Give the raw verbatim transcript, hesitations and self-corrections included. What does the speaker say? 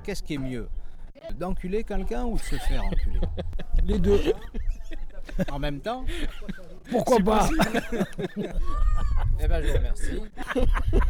qu'est-ce qui est mieux? D'enculer quelqu'un ou de se faire enculer? Les deux. En même temps? Pourquoi pas? Eh ben, je vous remercie.